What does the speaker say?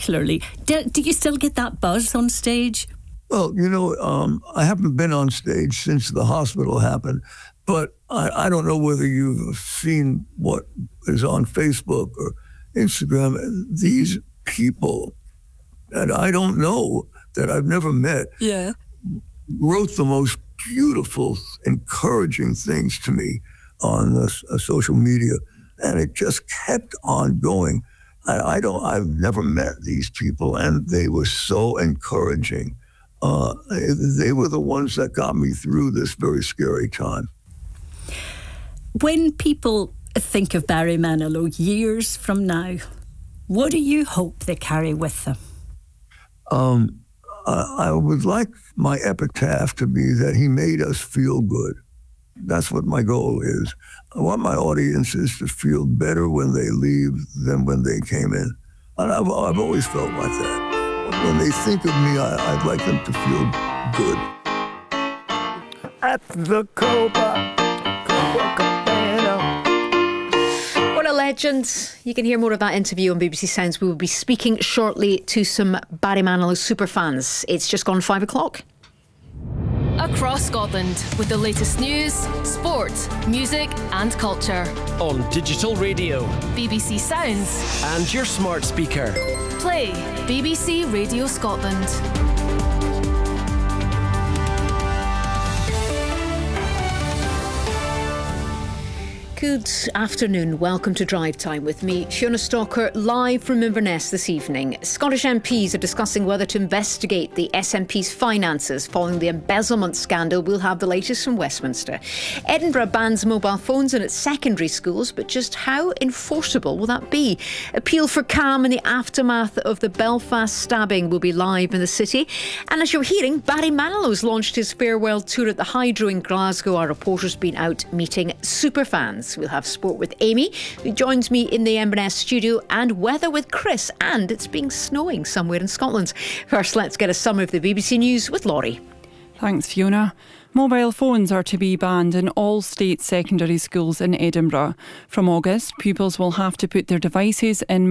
particularly. Do you still get that buzz on stage? Well, I haven't been on stage since the hospital happened, but I don't know whether you've seen what is on Facebook or Instagram. These people that I don't know, that I've never met, wrote the most beautiful, encouraging things to me on social media, and it just kept on going. I've never met these people, and they were so encouraging. They were the ones that got me through this very scary time. When people think of Barry Manilow years from now, what do you hope they carry with them? I would like my epitaph to be that he made us feel good. That's what my goal is. I want my audiences to feel better when they leave than when they came in. And I've always felt like that. When they think of me, I'd like them to feel good. At the Copacabana. What a legend. You can hear more of that interview on BBC Sounds. We will be speaking shortly to some Barry Manilow superfans. It's just gone 5 o'clock. Across Scotland with the latest news, sport, music and culture. On digital radio, BBC Sounds and your smart speaker. Play BBC Radio Scotland. Good afternoon. Welcome to Drive Time with me, Fiona Stalker, live from Inverness this evening. Scottish MPs are discussing whether to investigate the SNP's finances following the embezzlement scandal. We'll have the latest from Westminster. Edinburgh bans mobile phones in its secondary schools, but just how enforceable will that be? Appeal for calm in the aftermath of the Belfast stabbing will be live in the city. And as you're hearing, Barry Manilow's launched his farewell tour at the Hydro in Glasgow. Our reporter's been out meeting superfans. We'll have sport with Amy, who joins me in the Inverness studio, and weather with Chris. And it's been snowing somewhere in Scotland. First, let's get a summary of the BBC News with Laurie. Thanks, Fiona. Mobile phones are to be banned in all state secondary schools in Edinburgh. From August, pupils will have to put their devices in